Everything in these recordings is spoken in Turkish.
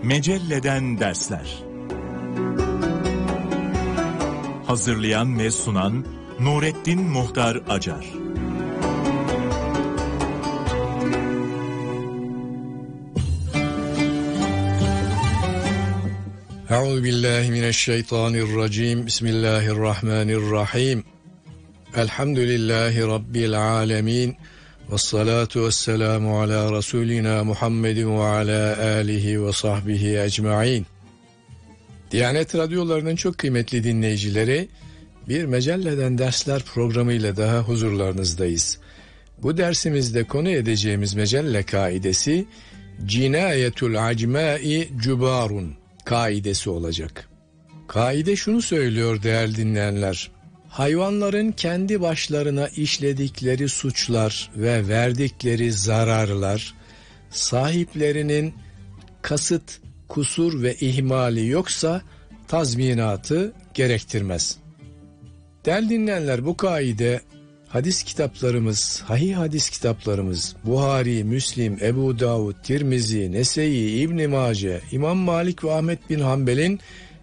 Mecelleden dersler. Hazırlayan ve sunan Nurettin Muhtar Acar. Euzubillahimineşşeytanirracim. Bismillahirrahmanirrahim. Elhamdülillahi Rabbil alemin. Vessalatu vesselamu ala Resulina Muhammedin ve ala alihi ve sahbihi ecmain. Diyanet radyolarının çok kıymetli dinleyicileri, bir Mecelleden Dersler programıyla daha huzurlarınızdayız. Bu dersimizde konu edeceğimiz mecelle kaidesi Cinayetul acmai cubarun kaidesi olacak. Kaide şunu söylüyor değerli dinleyenler: hayvanların kendi başlarına işledikleri suçlar ve verdikleri zararlar sahiplerinin kasıt, kusur ve ihmali yoksa tazminatı gerektirmez. Değerli dinleyenler, bu kaide hadis kitaplarımız, sahih hadis kitaplarımız Buhari, Müslim, Ebu Davud, Tirmizi, Nese'yi, İbn Mace, İmam Malik ve Ahmet bin Hanbel'in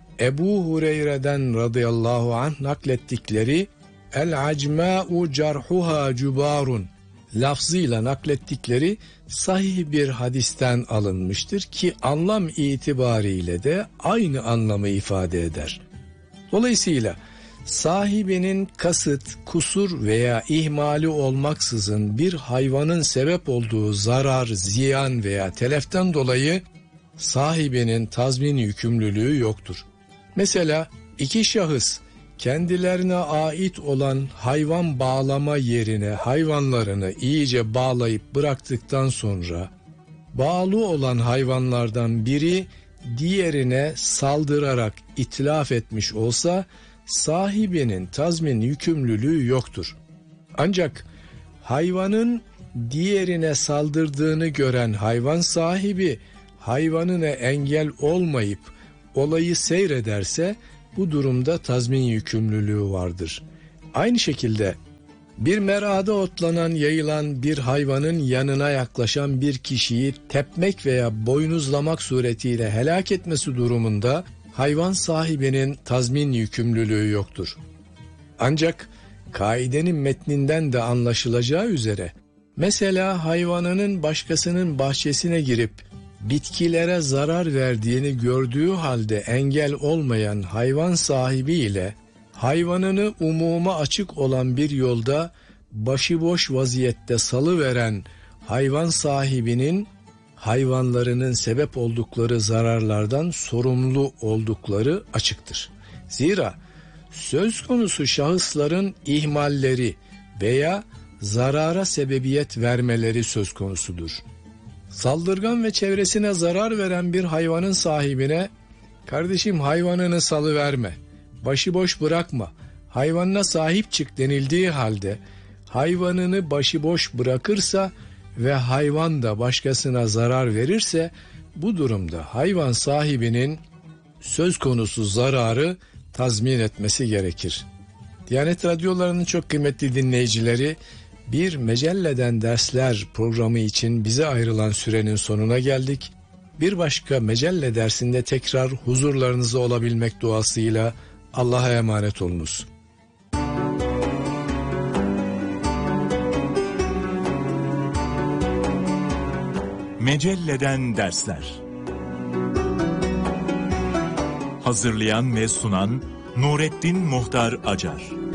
Ebu Hureyre'den radıyallahu anh naklettikleri el acma'u cerhuha cubarun lafzıyla naklettikleri sahih bir hadisten alınmıştır ki anlam itibariyle de aynı anlamı ifade eder. Dolayısıyla sahibinin kasıt, kusur veya ihmali olmaksızın bir hayvanın sebep olduğu zarar, ziyan veya teleften dolayı sahibinin tazmin yükümlülüğü yoktur. Mesela iki şahıs kendilerine ait olan hayvan bağlama yerine hayvanlarını iyice bağlayıp bıraktıktan sonra bağlı olan hayvanlardan biri diğerine saldırarak itlaf etmiş olsa sahibinin tazmin yükümlülüğü yoktur. Ancak hayvanın diğerine saldırdığını gören hayvan sahibi hayvanına engel olmayıp olayı seyrederse bu durumda tazmin yükümlülüğü vardır. Aynı şekilde bir merada otlanan, yayılan bir hayvanın yanına yaklaşan bir kişiyi tepmek veya boynuzlamak suretiyle helak etmesi durumunda hayvan sahibinin tazmin yükümlülüğü yoktur. Ancak kaidenin metninden de anlaşılacağı üzere mesela hayvanının başkasının bahçesine girip bitkilere zarar verdiğini gördüğü halde engel olmayan hayvan sahibi ile hayvanını umuma açık olan bir yolda başıboş vaziyette salıveren hayvan sahibinin hayvanlarının sebep oldukları zararlardan sorumlu oldukları açıktır. Zira söz konusu şahısların ihmalleri veya zarara sebebiyet vermeleri söz konusudur. Saldırgan ve çevresine zarar veren bir hayvanın sahibine "Kardeşim, hayvanını salıverme, başıboş bırakma, hayvanına sahip çık" denildiği halde hayvanını başıboş bırakırsa ve hayvan da başkasına zarar verirse bu durumda hayvan sahibinin söz konusu zararı tazmin etmesi gerekir. Diyanet radyolarının çok kıymetli dinleyicileri, bir Mecelleden Dersler programı için bize ayrılan sürenin sonuna geldik. Bir başka Mecelle dersinde tekrar huzurlarınızda olabilmek duasıyla Allah'a emanet olunuz. Mecelleden Dersler. Hazırlayan ve sunan Nurettin Muhtar Acar.